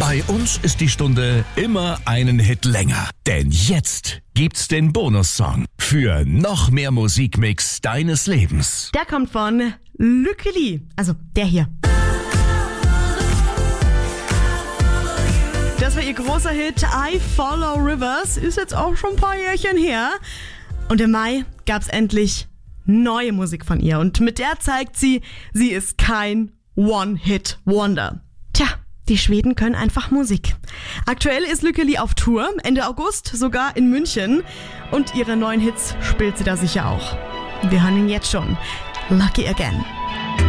Bei uns ist die Stunde immer einen Hit länger. Denn jetzt gibt's den Bonussong für noch mehr Musikmix deines Lebens. Der kommt von Lückeli. Also der hier. Das war ihr großer Hit I Follow Rivers. Ist jetzt auch schon ein paar Jährchen her. Und im Mai gab's endlich neue Musik von ihr. Und mit der zeigt sie ist kein One-Hit-Wonder. Tja, die Schweden können einfach Musik. Aktuell ist Lückeli auf Tour, Ende August sogar in München. Und ihre neuen Hits spielt sie da sicher auch. Wir hören ihn jetzt schon. Lucky Again.